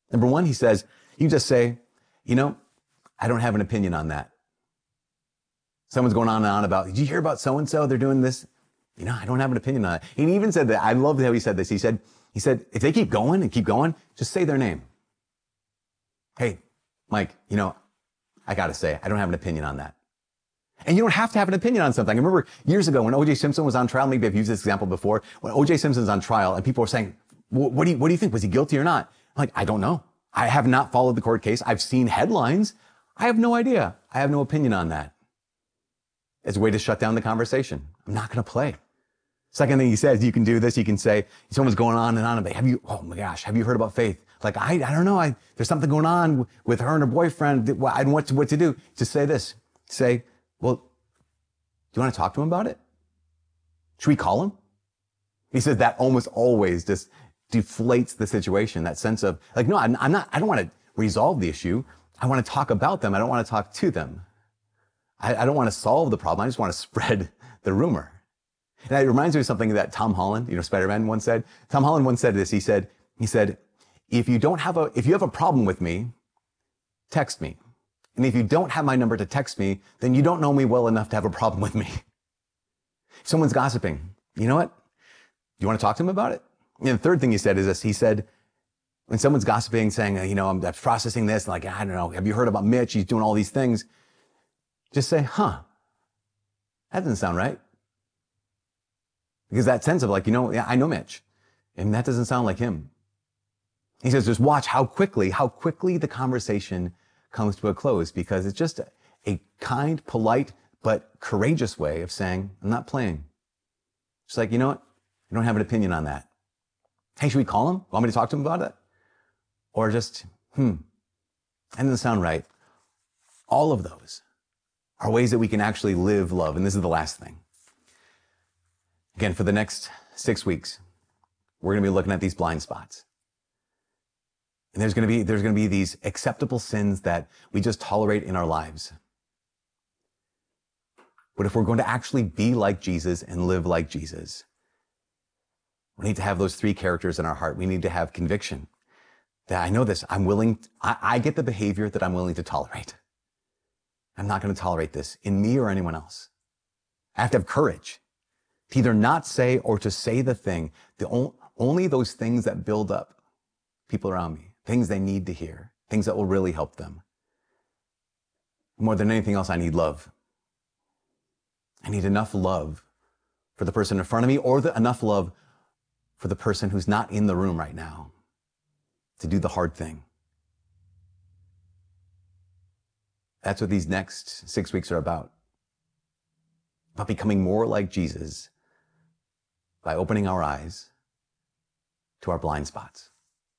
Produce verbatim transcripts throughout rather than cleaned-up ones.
Number one, he says, you just say, you know, I don't have an opinion on that. Someone's going on and on about, did you hear about so-and-so? They're doing this. You know, I don't have an opinion on it. He even said that, I love how he said this. He said, he said, if they keep going and keep going, just say their name. Hey, Mike, you know, I got to say, I don't have an opinion on that. And you don't have to have an opinion on something. I remember years ago when O J Simpson was on trial, maybe I've used this example before, when O J Simpson's on trial and people were saying, what do you, what do you think? Was he guilty or not? I'm like, I don't know. I have not followed the court case. I've seen headlines. I have no idea. I have no opinion on that. It's a way to shut down the conversation. I'm not going to play. Second thing he says, you can do this. You can say, someone's going on and on about, have you, oh my gosh, have you heard about Faith? Like, I, I don't know. I, there's something going on with her and her boyfriend. I don't know what to, what to do. Just say this. Say, well, do you want to talk to him about it? Should we call him? He says that almost always just deflates the situation. That sense of like, no, I'm, I'm not, I don't want to resolve the issue. I want to talk about them. I don't want to talk to them. I, I don't want to solve the problem. I just want to spread the rumor. And it reminds me of something that Tom Holland, you know, Spider-Man once said. Tom Holland once said this. He said, he said, if you don't have a, if you have a problem with me, text me. And if you don't have my number to text me, then you don't know me well enough to have a problem with me. If someone's gossiping, you know what? You want to talk to him about it? And the third thing he said is this. He said, when someone's gossiping, saying, you know, I'm, I'm processing this, like, I don't know, have you heard about Mitch? He's doing all these things. Just say, huh, that doesn't sound right. Because that sense of like, you know, yeah, I know Mitch, and that doesn't sound like him. He says, just watch how quickly, how quickly the conversation comes to a close, because it's just a, a kind, polite, but courageous way of saying, I'm not playing. Just like, you know what? I don't have an opinion on that. Hey, should we call him? Want me to talk to him about it? Or just, hmm, that doesn't sound right. All of those are ways that we can actually live love. And this is the last thing. Again, for the next six weeks, we're going to be looking at these blind spots. And there's going to be, there's going to be these acceptable sins that we just tolerate in our lives. But if we're going to actually be like Jesus and live like Jesus, we need to have those three characters in our heart. We need to have conviction that I know this. I'm willing, I, I get the behavior that I'm willing to tolerate. I'm not going to tolerate this in me or anyone else. I have to have courage to either not say or to say the thing, the on, only those things that build up people around me, things they need to hear, things that will really help them. More than anything else, I need love. I need enough love for the person in front of me, or the, enough love for the person who's not in the room right now to do the hard thing. That's what these next six weeks are about. About becoming more like Jesus by opening our eyes to our blind spots.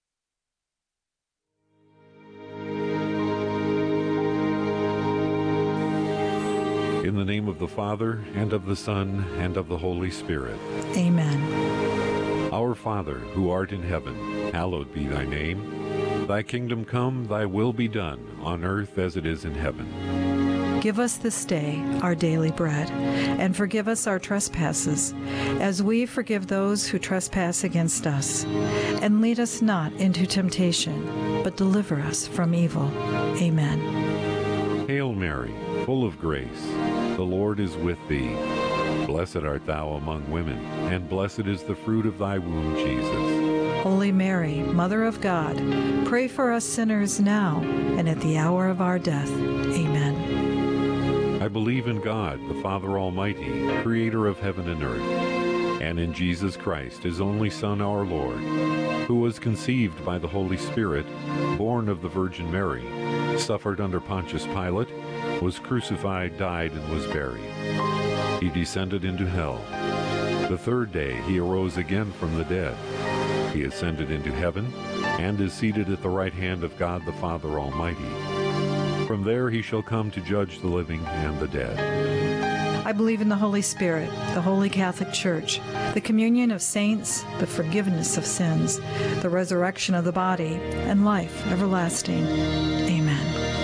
In the name of the Father, and of the Son, and of the Holy Spirit. Amen. Our Father, who art in heaven, hallowed be thy name. Thy kingdom come, thy will be done, on earth as it is in heaven. Give us this day our daily bread, and forgive us our trespasses, as we forgive those who trespass against us. And lead us not into temptation, but deliver us from evil. Amen. Hail Mary, full of grace, the Lord is with thee. Blessed art thou among women, and blessed is the fruit of thy womb, Jesus. Holy Mary, Mother of God, pray for us sinners now and at the hour of our death. Amen. I believe in God, the Father Almighty, creator of heaven and earth, and in Jesus Christ, his only Son, our Lord, who was conceived by the Holy Spirit, born of the Virgin Mary, suffered under Pontius Pilate, was crucified, died, and was buried. He descended into hell. The third day he arose again from the dead. He ascended into heaven and is seated at the right hand of God the Father Almighty. From there he shall come to judge the living and the dead. I believe in the Holy Spirit, the Holy Catholic Church, the communion of saints, the forgiveness of sins, the resurrection of the body, and life everlasting. Amen.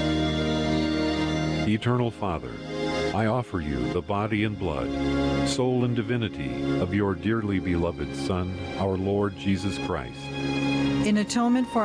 Eternal Father, I offer you the body and blood, soul and divinity of your dearly beloved Son, our Lord Jesus Christ. In atonement for